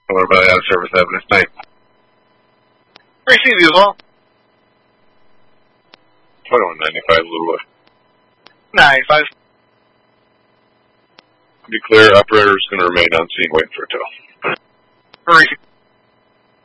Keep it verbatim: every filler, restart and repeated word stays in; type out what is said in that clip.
What about out of service? Have a nice night. Receive you as well. twenty-one ninety-five, a little bit. ninety-five. To be clear, operator is going to remain on scene waiting for a tow. Receive.